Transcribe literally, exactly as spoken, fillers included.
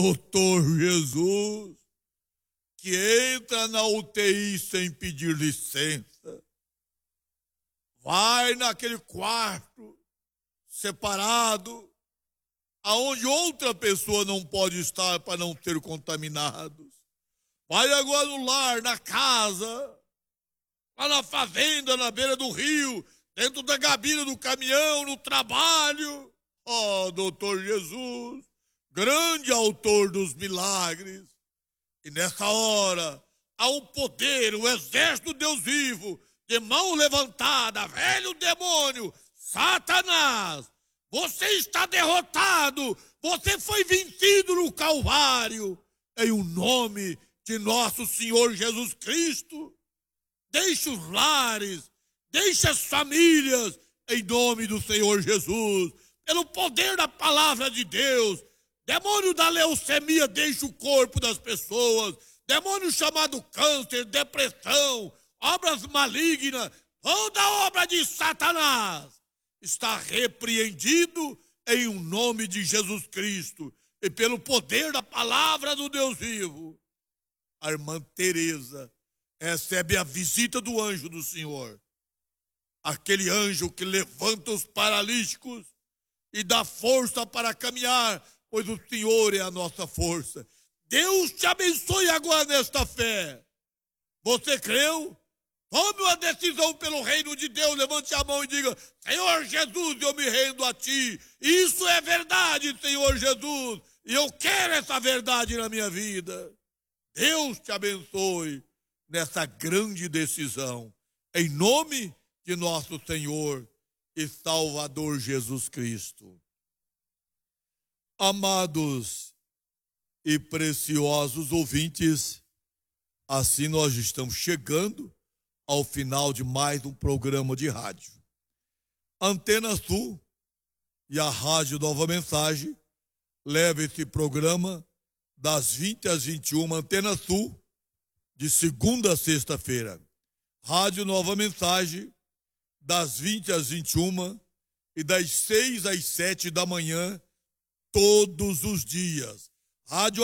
doutor Jesus, que entra na U T I sem pedir licença, vai naquele quarto separado, aonde outra pessoa não pode estar para não ser contaminados. Vai agora no lar, na casa, lá na fazenda, na beira do rio, dentro da gabina do caminhão, no trabalho. Oh, doutor Jesus, grande autor dos milagres. E nessa hora, há um poder, o exército de Deus vivo, de mão levantada, velho demônio, Satanás, você está derrotado, você foi vencido no Calvário, em o nome de nosso Senhor Jesus Cristo. Deixe os lares, deixe as famílias, em nome do Senhor Jesus, pelo poder da palavra de Deus. Demônio da leucemia, deixe o corpo das pessoas. Demônio chamado câncer, depressão, obras malignas, toda obra de Satanás está repreendido em o nome de Jesus Cristo. E pelo poder da palavra do Deus vivo, a irmã Teresa recebe a visita do anjo do Senhor. Aquele anjo que levanta os paralíticos e dá força para caminhar, pois o Senhor é a nossa força. Deus te abençoe agora nesta fé. Você creu? Tome uma decisão pelo reino de Deus. Levante a mão e diga: Senhor Jesus, eu me rendo a ti. Isso é verdade, Senhor Jesus. E eu quero essa verdade na minha vida. Deus te abençoe nessa grande decisão. Em nome de nosso Senhor e Salvador Jesus Cristo. Amados e preciosos ouvintes, assim nós estamos chegando ao final de mais um programa de rádio. Antena Sul e a Rádio Nova Mensagem levam esse programa das vinte às vinte e uma, Antena Sul, de segunda a sexta-feira. Rádio Nova Mensagem, das vinte às vinte e uma e das seis às sete da manhã, todos os dias. Rádio